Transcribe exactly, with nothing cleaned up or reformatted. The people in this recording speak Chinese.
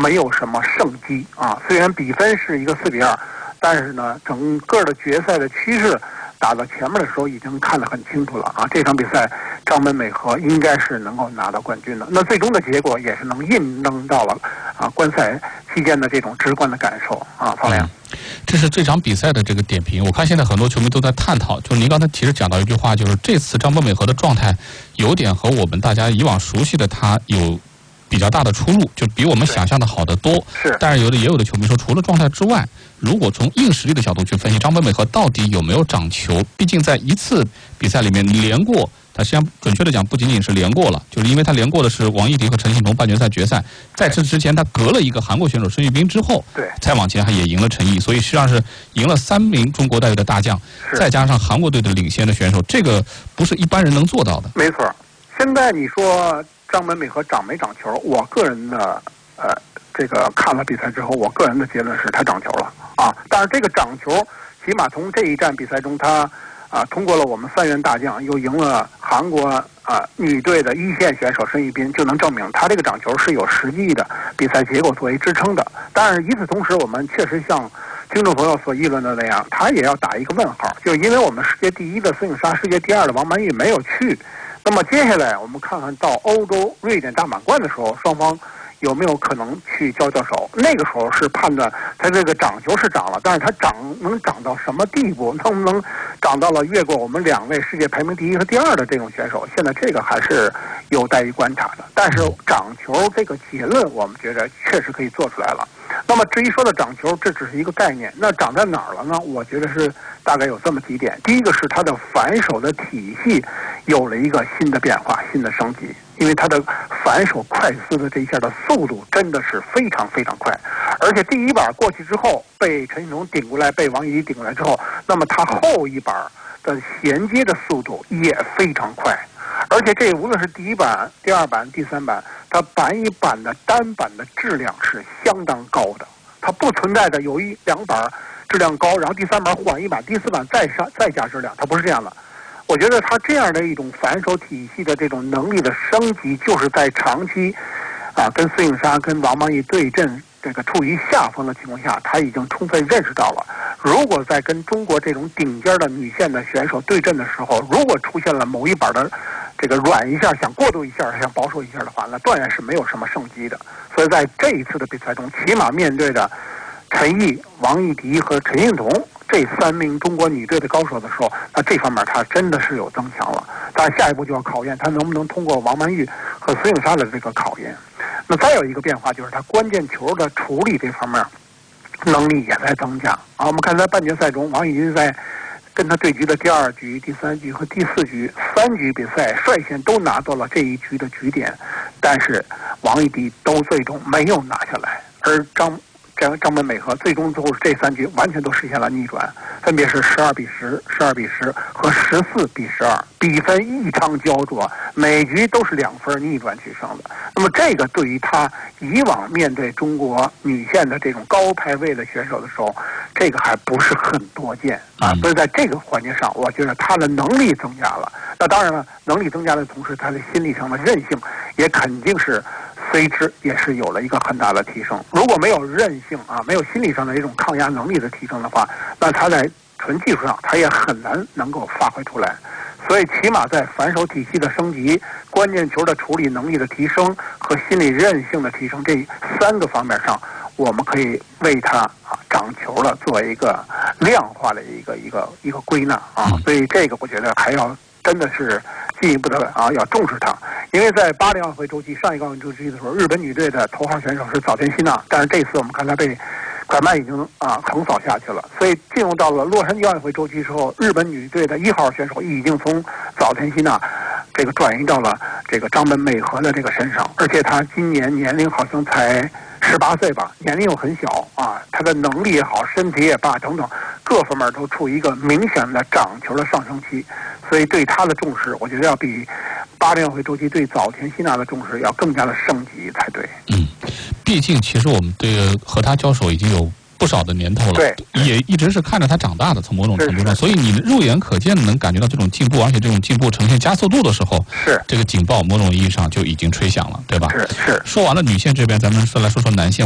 没有什么胜机啊。虽然比分是一个四比二，但是呢，整个的决赛的趋势打到前面的时候已经看得很清楚了啊。这场比赛张本美和应该是能够拿到冠军的。那最终的结果也是能印证到了啊观赛期间的这种直观的感受啊。方亮。 这是这场比赛的这个点评，我看现在很多球迷都在探讨，就是您刚才其实讲到一句话，就是这次张本美和的状态有点和我们大家以往熟悉的他有比较大的出入，就比我们想象的好得多。 是， 但是有的也有的球迷说，除了状态之外，如果从硬实力的角度去分析，张本美和到底有没有长球？毕竟在一次比赛里面连过。他实际上准确的讲，不仅仅是连过了，就是因为他连过的是王艺迪和陈幸同半决赛决赛，在这之前他隔了一个韩国选手申玉彬之后， 对， 再往前他也赢了陈毅，所以实际上是赢了三名中国代表的大将，再加上韩国队的领先的选手，这个不是一般人能做到的。 没错，现在你说张本美和长没长球？我个人的呃，这个看了比赛之后，我个人的结论是他长球了啊。但是这个长球，起码从这一站比赛中他。啊，通过了我们三员大将，又赢了韩国啊女队的一线选手申玉彬，就能证明他这个长球是有实际的比赛结果作为支撑的。但是与此同时，我们确实像听众朋友所议论的那样，他也要打一个问号，就是因为我们世界第一的孙颖莎、世界第二的王曼玉没有去。那么接下来我们看看到欧洲瑞典大满贯的时候，双方有没有可能去交交手？那个时候是判断他这个长球是长了，但是他长能长到什么地步？能不能长到了越过我们两位世界排名第一和第二的这种选手？现在这个还是有待于观察的。但是长球这个结论，我们觉得确实可以做出来了。那么至于说的长球，这只是一个概念，那长在哪儿了呢？我觉得是大概有这么几点。第一个是他的反手的体系有了一个新的变化、新的升级。因为他的反手快撕的这一下的速度真的是非常非常快，而且第一板过去之后被陈幸同顶过来，被王艺迪顶过来之后，那么他后一板的衔接的速度也非常快，而且这无论是第一板、第二板、第三板，它板与板的单板的质量是相当高的，它不存在的有一两板质量高，然后第三板缓一板，第四板再上再加质量，它不是这样的。我觉得他这样的一种反手体系的这种能力的升级，就是在长期，啊，跟孙颖莎、跟王曼玉对阵这个处于下风的情况下，他已经充分认识到了，如果在跟中国这种顶尖的女线的选手对阵的时候，如果出现了某一板的这个软一下，想过渡一下，想保守一下的话，那断然是没有什么胜机的。所以在这一次的比赛中，起码面对的陈毅、王艺迪和陈幸同这三名中国女队的高手的时候，那这方面他真的是有增强了。但下一步就要考验他能不能通过王曼玉和孙颖莎的这个考验。那再有一个变化就是他关键球的处理这方面能力也在增加啊。我们看在半决赛中，王艺迪在跟他对局的第二局、第三局和第四局三局比赛率先都拿到了这一局的局点，但是王艺迪都最终没有拿下来，而张。张张本美和最终最后这三局完全都实现了逆转，分别是十二比十、十二比十和十四比十二，比分异常焦灼，每局都是两分逆转取胜的。那么这个对于他以往面对中国女线的这种高排位的选手的时候，这个还不是很多见啊。所以在这个环节上，我觉得他的能力增加了。那当然了，能力增加的同时，他的心理上的韧性也肯定是随之也是有了一个很大的提升。如果没有韧性啊，没有心理上的这种抗压能力的提升的话，那他在纯技术上他也很难能够发挥出来。所以起码在反手体系的升级、关键球的处理能力的提升和心理韧性的提升这三个方面上，我们可以为他啊长球了做为一个量化的一个一个一个归纳啊。所以这个我觉得还要真的是进一步的啊要重视它。因为在巴黎奥运会周期上一个奥运周期的时候，日本女队的头号选手是早田希娜，但是这次我们看她被拐麦已经啊横扫下去了，所以进入到了洛杉矶奥运会周期之后，日本女队的一号选手已经从早田希娜这个转移到了这个张本美和的这个身上，而且她今年年龄好像才十八岁吧，年龄又很小啊，她的能力也好，身体也罢等等各方面都处于一个明显的长球的上升期，所以对她的重视，我觉得要比巴黎奥运会周期对早田希娜的重视要更加的升级才对。 嗯，毕竟其实我们对和他交手已经有不少的年头了， 对， 也一直是看着他长大的，从某种程度上，所以你肉眼可见的能感觉到这种进步，而且这种进步呈现加速度的时候， 是这个警报某种意义上就已经吹响了，对吧？ 是是。 说完了女线这边，咱们说来说说男线。